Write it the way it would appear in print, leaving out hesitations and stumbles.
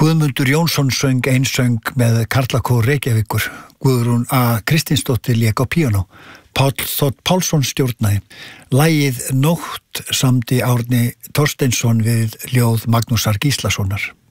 Guðmundur Jónsson söng einsöng með Karlakór Reykjavíkur, Guðrún A. Kristinsdóttir lék á píanó, Páll Þ. Pálsson stjórnaði. Lagið Nótt samdi Árni Thorsteinsson við ljóð Magnúsar Gíslasonar.